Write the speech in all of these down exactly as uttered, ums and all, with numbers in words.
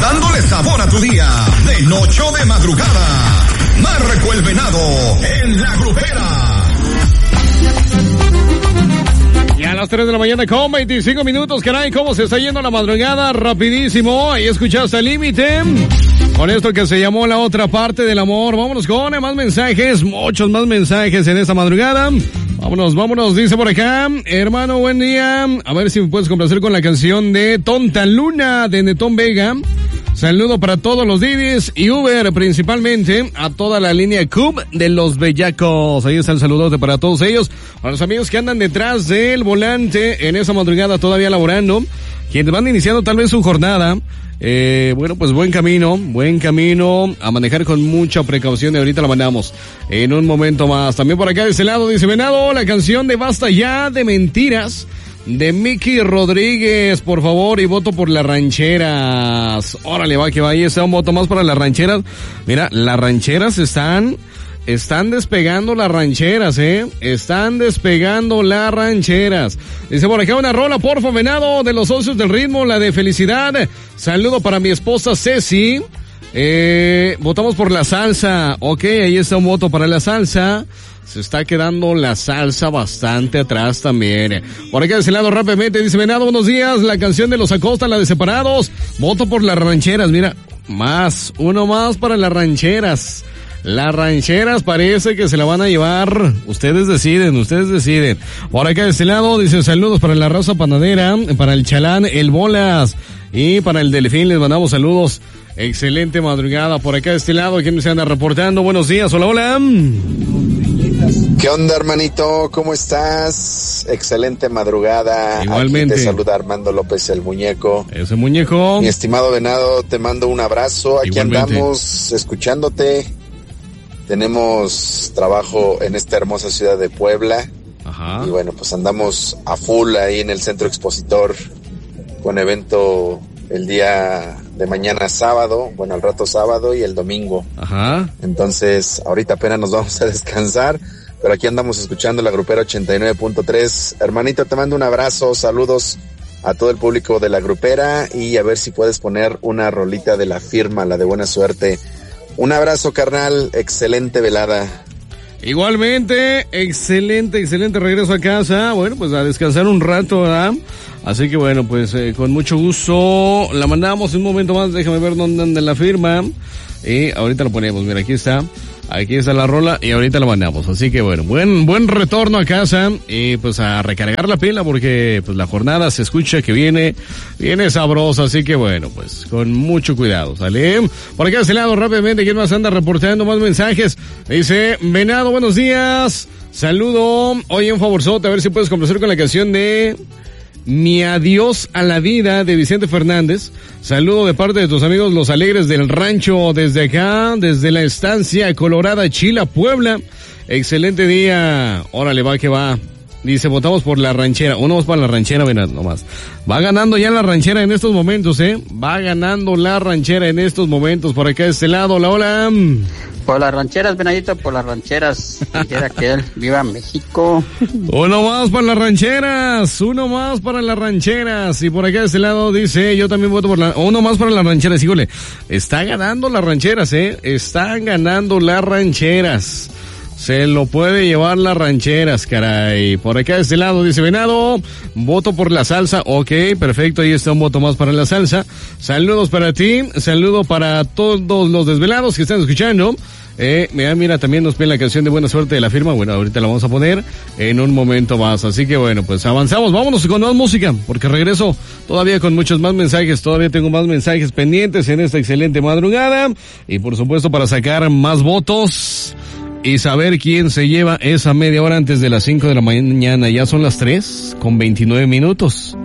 dándole sabor a tu día, de noche o de madrugada. Marco el Venado en La Grupera. Y a las tres de la mañana con veinticinco minutos, caray, cómo se está yendo la madrugada, rapidísimo. Ahí escuchaste al límite, con esto que se llamó La Otra Parte del Amor. Vámonos con más mensajes, muchos más mensajes en esta madrugada. Vámonos, vámonos, dice por acá, hermano, buen día. A ver si me puedes complacer con la canción de Tonta Luna de Netón Vega. Saludo para todos los Didis y Uber, principalmente a toda la línea Cub de los Bellacos. Ahí está el saludote para todos ellos. Para los amigos que andan detrás del volante en esa madrugada todavía laborando, quienes van iniciando tal vez su jornada. Eh, bueno, pues buen camino, buen camino, a manejar con mucha precaución y ahorita la mandamos en un momento más. También por acá de ese lado dice Venado, la canción de Basta Ya de Mentiras de Miki Rodríguez, por favor, y voto por las rancheras. Órale, va que va, ahí está un voto más para las rancheras. Mira, las rancheras están, están despegando las rancheras, eh, están despegando las rancheras. Dice por acá una rola, porfa, Venado, de los socios del ritmo, la de Felicidad. Saludo para mi esposa Ceci. Eh, votamos por la salsa. Ok, ahí está un voto para la salsa. Se está quedando la salsa bastante atrás también. Por acá de ese lado rápidamente dice Venado, buenos días, la canción de Los Acosta, la de Separados. Voto por las rancheras, mira, más, uno más para las rancheras. Las rancheras parece que se la van a llevar. Ustedes deciden, ustedes deciden. Por acá de este lado dice saludos para la raza panadera, para el Chalán, el Bolas y para el Delfín. Les mandamos saludos. Excelente madrugada. Por acá de este lado, ¿quién se anda reportando? Buenos días, hola, hola. ¿Qué onda, hermanito? ¿Cómo estás? Excelente madrugada. Igualmente. Aquí te saluda Armando López, el muñeco. Ese muñeco. Mi estimado Venado, te mando un abrazo. Aquí Igualmente. andamos escuchándote. Tenemos trabajo en esta hermosa ciudad de Puebla. Ajá. Y bueno, pues andamos a full ahí en el Centro Expositor con evento el día de mañana sábado, bueno, al rato sábado y el domingo. Ajá. Entonces, ahorita apenas nos vamos a descansar, pero aquí andamos escuchando La Grupera ochenta y nueve punto tres. Hermanito, te mando un abrazo, saludos a todo el público de La Grupera y a ver si puedes poner una rolita de La Firma, la de Buena Suerte. Un abrazo, carnal, excelente velada. Igualmente, excelente, excelente regreso a casa. Bueno, pues a descansar un rato, ¿verdad? Así que bueno, pues eh, con mucho gusto la mandamos un momento más. Déjame ver dónde anda la firma. Y ahorita lo ponemos, mira, aquí está. Aquí está la rola y ahorita la mandamos. Así que bueno, buen buen retorno a casa y pues a recargar la pila porque pues la jornada se escucha que viene, viene sabrosa. Así que bueno, pues con mucho cuidado, ¿sale? Por acá de este lado rápidamente, ¿quién más anda reportando más mensajes? Dice, Venado, buenos días. Saludo. Oye, un favorzote, a ver si puedes complacer con la canción de Mi Adiós a la Vida de Vicente Fernández. Saludo de parte de tus amigos Los Alegres del Rancho, desde acá, desde la estancia Colorada, Chila, Puebla. Excelente día. Órale, va que va. Dice, votamos por la ranchera. Uno más para la ranchera, ven nomás. Va ganando ya la ranchera en estos momentos, ¿eh? Va ganando la ranchera en estos momentos. Por acá de este lado, hola, hola. Por las rancheras, Venadito, por las rancheras. Dijera que él, viva México. Uno más para las rancheras, uno más para las rancheras. Y por acá de este lado dice, yo también voto por la, uno más para las rancheras. Híjole, está ganando las rancheras, eh. Están ganando las rancheras. Se lo puede llevar las rancheras, caray. Por acá de este lado dice Venado, voto por la salsa. Ok, perfecto, ahí está un voto más para la salsa. Saludos para ti, saludo para todos los desvelados que están escuchando. Eh, mira, mira, también nos piden la canción de Buena Suerte de La Firma. Bueno, ahorita la vamos a poner en un momento más. Así que bueno, pues avanzamos. Vámonos con más música, porque regreso todavía con muchos más mensajes. Todavía tengo más mensajes pendientes en esta excelente madrugada. Y por supuesto para sacar más votos y saber quién se lleva esa media hora antes de las cinco de la mañana. Ya son las tres con veintinueve minutos.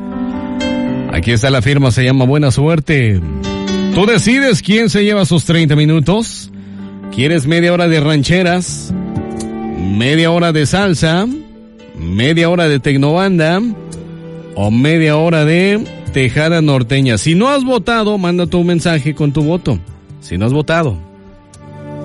Aquí está La Firma, se llama Buena Suerte. Tú decides quién se lleva esos treinta minutos. ¿Quieres media hora de rancheras? ¿Media hora de salsa? ¿Media hora de tecnobanda? ¿O media hora de tejada norteña? Si no has votado, manda tu mensaje con tu voto. Si no has votado.